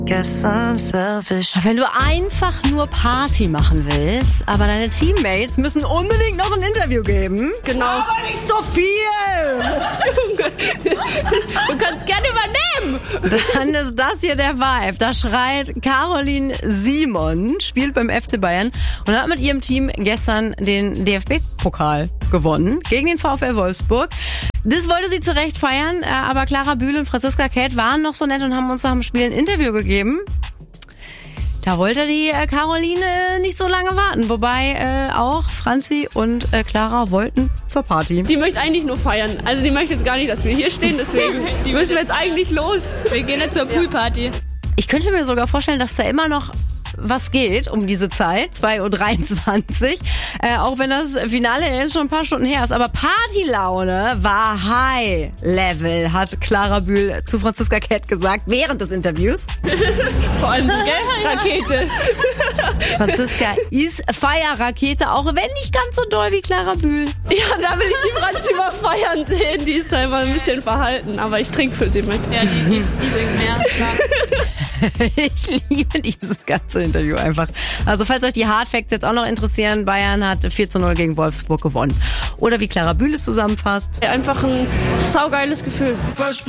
Guess I'm selfish. Wenn du einfach nur Party machen willst, aber deine Teammates müssen unbedingt noch ein Interview geben. Genau. Aber nicht so viel! Du kannst gerne übernehmen. Dann ist das hier der Vibe. Da schreit Caroline Simon, spielt beim FC Bayern und hat mit ihrem Team gestern den DFB-Pokal gewonnen gegen den VfL Wolfsburg. Das wollte sie zu Recht feiern, aber Clara Bühl und Franziska Käth waren noch so nett und haben uns nach dem Spiel ein Interview gegeben. Da wollte die Caroline nicht so lange warten, wobei auch Franzi und Clara wollten zur Party. Die möchte eigentlich nur feiern. Also die möchte jetzt gar nicht, dass wir hier stehen, deswegen müssen wir jetzt eigentlich los. Wir gehen jetzt zur Poolparty. Ich könnte mir sogar vorstellen, dass da immer noch was geht um diese Zeit, 2:23 Uhr, auch wenn das Finale jetzt schon ein paar Stunden her ist. Aber Partylaune war High Level, hat Clara Bühl zu Franziska Käth gesagt, während des Interviews. Vor allem die Rakete. Franziska ist Feierrakete, auch wenn nicht ganz so doll wie Clara Bühl. Ja, da will ich die Franzi mal feiern sehen. Die ist da immer ein bisschen verhalten, aber ich trinke für sie mit. Ja, die trinkt mehr, klar. Ich liebe dieses ganze Interview einfach. Also falls euch die Hard Facts jetzt auch noch interessieren, Bayern hat 4:0 gegen Wolfsburg gewonnen. Oder wie Clara Bühl es zusammenfasst. Einfach ein saugeiles Gefühl.